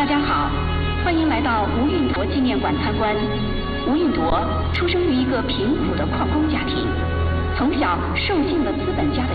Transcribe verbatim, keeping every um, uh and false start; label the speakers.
Speaker 1: 大家好，欢迎来到吴运铎纪念馆参观。吴运铎出生于一个贫苦的矿工家庭，从小受尽了资本家的